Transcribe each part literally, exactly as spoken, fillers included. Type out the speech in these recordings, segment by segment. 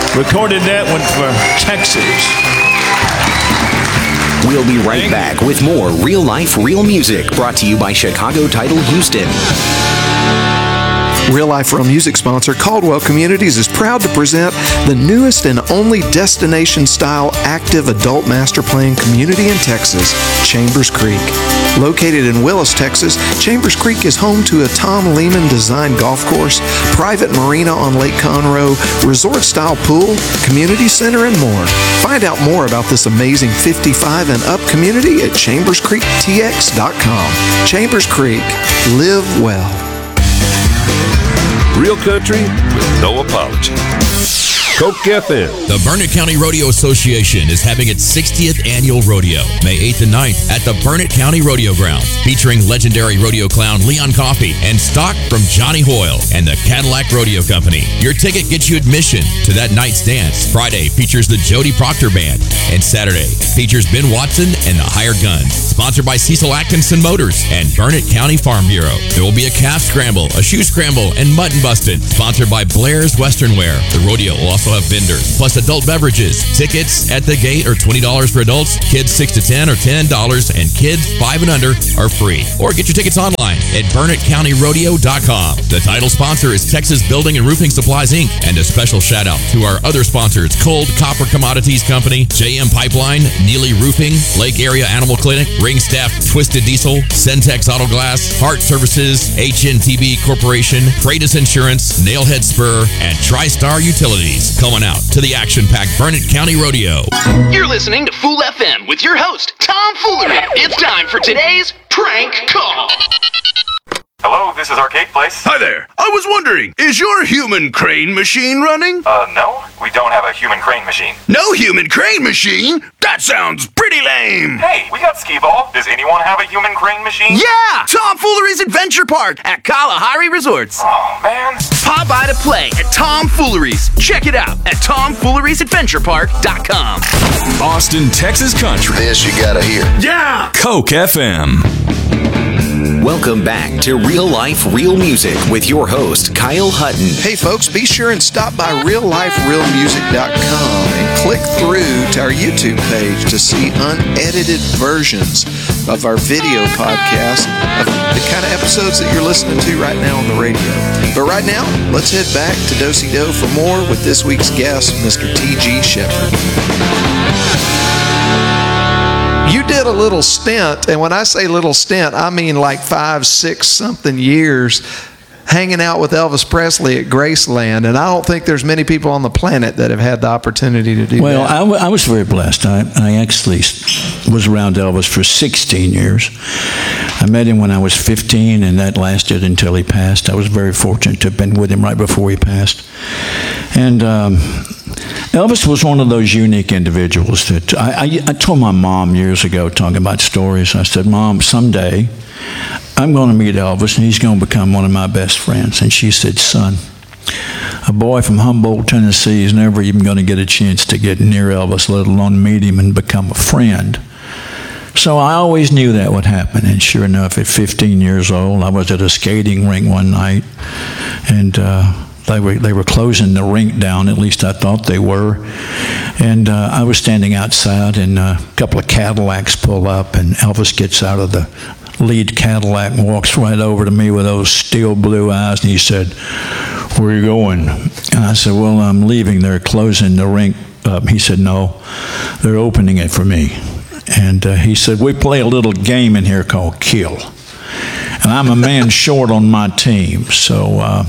recorded that one for Texas. We'll be right back with more Real Life, Real Music, brought to you by Chicago Title Houston. Real Life, Real Music sponsor Caldwell Communities is proud to present the newest and only destination-style active adult master plan community in Texas, Chambers Creek. Located in Willis, Texas, Chambers Creek is home to a Tom Lehman-designed golf course, private marina on Lake Conroe, resort-style pool, community center, and more. Find out more about this amazing fifty-five and up community at chambers creek t x dot com. Chambers Creek. Live well. Real country with no apology. Coke F M. The Burnett County Rodeo Association is having its sixtieth annual rodeo, May eighth and ninth, at the Burnett County Rodeo Grounds, featuring legendary rodeo clown Leon Coffey and stock from Johnny Hoyle and the Cadillac Rodeo Company. Your ticket gets you admission to that night's dance. Friday features the Jody Proctor Band, and Saturday features Ben Watson and the Hired Guns. Sponsored by Cecil Atkinson Motors and Burnett County Farm Bureau. There will be a calf scramble, a shoe scramble, and mutton bustin'. Sponsored by Blair's Western Wear. The rodeo will also have vendors, plus adult beverages. Tickets at the gate are twenty dollars for adults, kids six to ten are ten dollars, and kids five and under are free. Or get your tickets online at burnett county rodeo dot com. The title sponsor is Texas Building and Roofing Supplies, Incorporated. And a special shout out to our other sponsors, Cold Copper Commodities Company, J M Pipeline, Neely Roofing, Lake Area Animal Clinic, Ring Staff Twisted Diesel, Centex Auto Glass, Hart Services, H N T B Corporation, Freitas Insurance, Nailhead Spur, and TriStar Utilities. Coming out to the action-packed Burnett County Rodeo. You're listening to Fool F M with your host, Tom Foolery. It's time for today's prank call. Hello, this is Arcade Place. Hi there. I was wondering, is your human crane machine running? Uh, no, we don't have a human crane machine. No human crane machine? That sounds pretty lame. Hey, we got Skee-Ball. Does anyone have a human crane machine? Yeah! Tom Foolery's Adventure Park at Kalahari Resorts. Oh, man. Pop by to play at Tom Foolery's. Check it out at tom fooleries adventure park dot com. Austin, Texas country. This you gotta hear. Yeah! Coke F M. Welcome back to Real Life, Real Music with your host, Kyle Hutton. Hey folks, be sure and stop by real life real music dot com and click through to our YouTube page to see unedited versions of our video podcast of the kind of episodes that you're listening to right now on the radio. But right now, let's head back to Do-Si-Do for more with this week's guest, Mister T G Shepherd. You did a little stint, and when I say little stint, I mean like five, six something years hanging out with Elvis Presley at Graceland, and I don't think there's many people on the planet that have had the opportunity to do well, that. Well, I, w- I was very blessed. I, I actually was around Elvis for sixteen years. I met him when I was fifteen, and that lasted until he passed. I was very fortunate to have been with him right before he passed. And um, Elvis was one of those unique individuals that I, I, I told my mom years ago, talking about stories, I said, Mom, someday I'm going to meet Elvis and he's going to become one of my best friends. And she said, son, a boy from Humboldt, Tennessee is never even going to get a chance to get near Elvis, let alone meet him and become a friend. So I always knew that would happen. And sure enough, at fifteen years old, I was at a skating rink one night, and uh, They were, they were closing the rink down, at least I thought they were. And uh, I was standing outside, and a couple of Cadillacs pull up, and Elvis gets out of the lead Cadillac and walks right over to me with those steel blue eyes, and he said, where are you going? And I said, well, I'm leaving. They're closing the rink up. He said, no, they're opening it for me. And uh, he said, we play a little game in here called Kill. And I'm a man short on my team, so... Uh,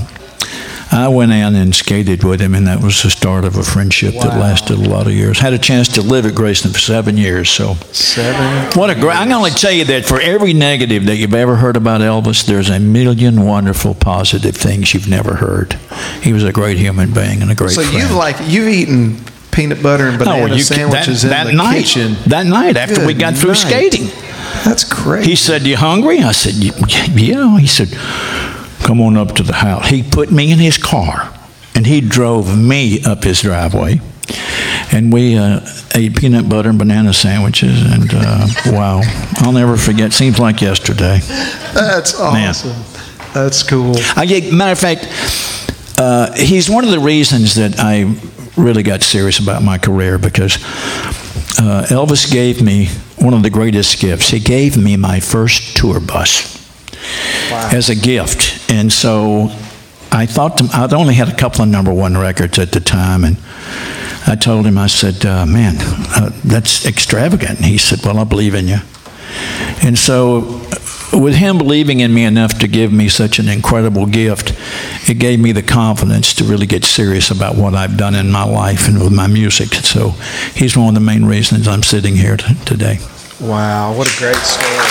I went in and skated with him, and that was the start of a friendship wow. that lasted a lot of years. Had a chance to live at Graceland for seven years. So, seven. What a great! I'm going to tell you that for every negative that you've ever heard about Elvis, there's a million wonderful positive things you've never heard. He was a great human being and a great. So friend. you've like you've eaten peanut butter and banana oh, you, sandwiches that, that in the night, kitchen that night after Good we got through night. skating. That's crazy. He said, "You hungry?" I said, "Yeah." He said, "Come on up to the house." He put me in his car. And he drove me up his driveway, and we uh, ate peanut butter and banana sandwiches, and uh, wow, I'll never forget. Seems like yesterday. That's awesome. Man. That's cool. I get, matter of fact, uh, he's one of the reasons that I really got serious about my career because uh, Elvis gave me one of the greatest gifts. He gave me my first tour bus wow. as a gift. And so I thought to, I'd only had a couple of number one records at the time, and I told him, I said, uh, man, uh, that's extravagant. And he said, well, I believe in you. And so with him believing in me enough to give me such an incredible gift, it gave me the confidence to really get serious about what I've done in my life and with my music. So he's one of the main reasons I'm sitting here t- today. Wow, what a great story.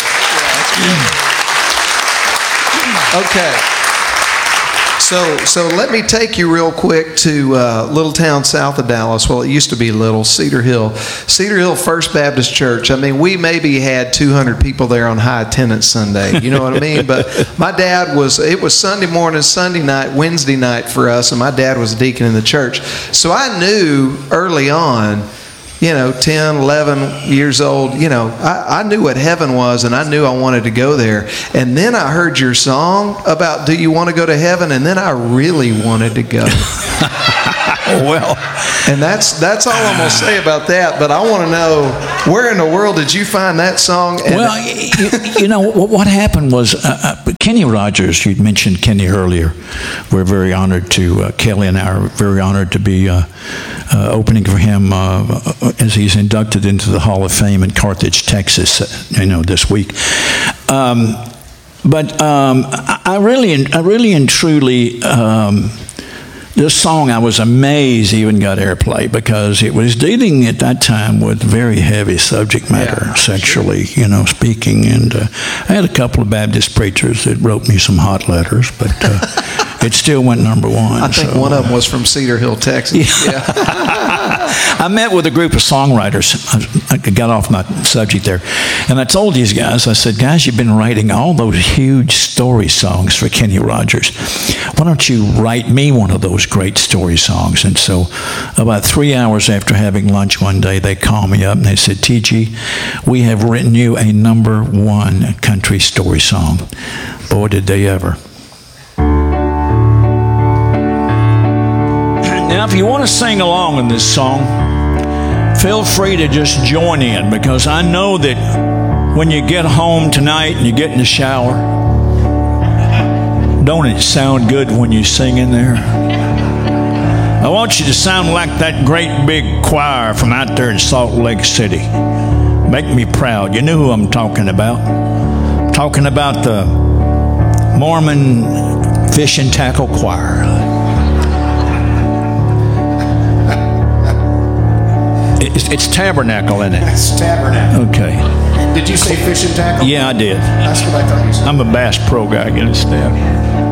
Okay. So, so let me take you real quick to uh, little town south of Dallas. Well, it used to be little, Cedar Hill. Cedar Hill First Baptist Church. I mean, we maybe had two hundred people there on high attendance Sunday. You know what I mean? But my dad was, it was Sunday morning, Sunday night, Wednesday night for us, and my dad was a deacon in the church. So I knew early on, you know, ten, eleven years old, you know, I, I knew what heaven was, and I knew I wanted to go there. And then I heard your song about do you want to go to heaven, and then I really wanted to go. Well, and that's that's all I'm going to say about that, but I want to know, where in the world did you find that song? And well, you, you know, what happened was uh, uh, Kenny Rogers, you mentioned Kenny earlier. We're very honored to, uh, Kelly and I are very honored to be uh, uh, opening for him uh, as he's inducted into the Hall of Fame in Carthage, Texas, you know, this week. Um, but um, I really, I really and truly... Um, This song, I was amazed even got airplay because it was dealing at that time with very heavy subject matter, yeah, sexually, sure. you know, speaking. And uh, I had a couple of Baptist preachers that wrote me some hot letters, but uh, it still went number one. I think so, one of them was from Cedar Hill, Texas. Yeah. yeah. I met with a group of songwriters. I got off my subject there. And I told these guys, I said, guys, you've been writing all those huge story songs for Kenny Rogers. Why don't you write me one of those great story songs? And so about three hours after having lunch one day, they called me up and they said, T G, we have written you a number one country story song. Boy, did they ever. Now, if you want to sing along in this song, feel free to just join in, because I know that when you get home tonight and you get in the shower, don't it sound good when you sing in there? I want you to sound like that great big choir from out there in Salt Lake City. Make me proud. You know who I'm talking about. I'm talking about the Mormon Fish and Tackle Choir. It's, it's Tabernacle, isn't it? It's Tabernacle. Okay. Did you say Fish and Tackle? Yeah, I did. That's what I thought you said. I'm a Bass Pro guy, get it, Steph.